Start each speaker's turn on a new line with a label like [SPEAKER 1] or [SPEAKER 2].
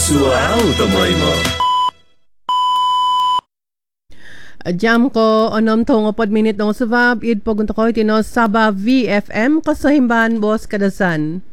[SPEAKER 1] Sual tamay mo.
[SPEAKER 2] Jam ko onom tong 4 minute ng subab id pagunta ko itino Saba VFM kasahimban boss kadasan.